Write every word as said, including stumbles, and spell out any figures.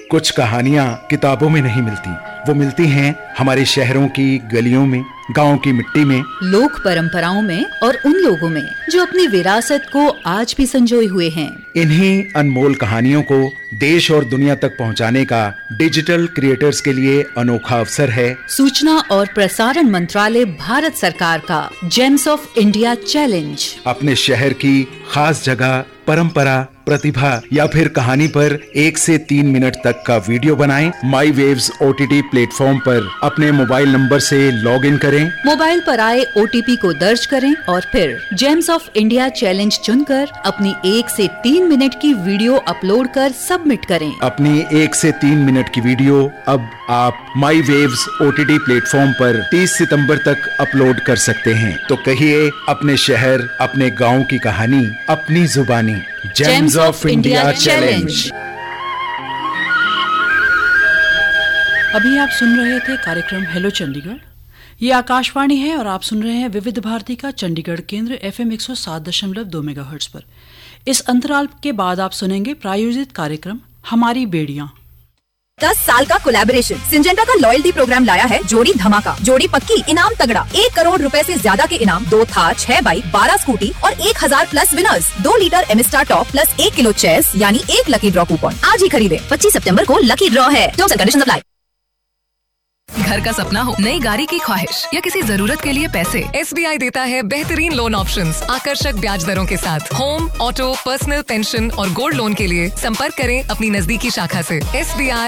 कुछ कहानियाँ किताबों में नहीं मिलती, वो मिलती हैं हमारे शहरों की गलियों में, गाँव की मिट्टी में, लोक परंपराओं में और उन लोगों में जो अपनी विरासत को आज भी संजोए हुए हैं। इन्हीं अनमोल कहानियों को देश और दुनिया तक पहुंचाने का डिजिटल क्रिएटर्स के लिए अनोखा अवसर है सूचना और प्रसारण मंत्रालय भारत सरकार का जेम्स ऑफ इंडिया चैलेंज। अपने शहर की खास जगह, परंपरा, प्रतिभा या फिर कहानी पर एक से तीन मिनट तक का वीडियो बनाएं। माई वेव्स ओटीटी प्लेटफॉर्म पर अपने मोबाइल नंबर से लॉग इन करें, मोबाइल पर आए ओटीपी को दर्ज करें और फिर जेम्स ऑफ इंडिया चैलेंज चुनकर अपनी एक से तीन मिनट की वीडियो अपलोड कर सबमिट करें। अपनी एक से तीन मिनट की वीडियो अब आप माई वेव्स ओटीटी प्लेटफॉर्म पर तीस सितंबर तक अपलोड कर सकते हैं। तो कहिए अपने शहर, अपने गाँव की कहानी अपनी जुबानी। James of India challenge. अभी आप सुन रहे थे कार्यक्रम हेलो चंडीगढ़। ये आकाशवाणी है और आप सुन रहे हैं विविध भारती का चंडीगढ़ केंद्र एफएम एक सौ सात दशमलव दो मेगाहर्ट्ज पर। इस अंतराल के बाद आप सुनेंगे प्रायोजित कार्यक्रम हमारी बेड़ियां। दस साल का कोलैबोरेशन सिंजेंटा का लॉयल्टी प्रोग्राम लाया है जोड़ी धमाका, जोड़ी पक्की, इनाम तगड़ा। एक करोड़ रुपए से ज्यादा के इनाम, दो थार, छह बाइक, बारह स्कूटी और एक हजार प्लस विनर्स। दो लीटर एमिस्टार टॉप प्लस एक किलो चेस यानी एक लकी ड्रॉ कूपन। आज ही खरीदे। पच्चीस सितंबर को लकी ड्रॉ है। Terms and conditions apply. घर का सपना हो, नई गाड़ी की ख्वाहिश या किसी जरूरत के लिए पैसे, एसबीआई देता है बेहतरीन लोन ऑप्शंस, आकर्षक ब्याज दरों के साथ। होम, ऑटो, पर्सनल, पेंशन और गोल्ड लोन के लिए संपर्क करें अपनी नजदीकी शाखा से। एसबीआई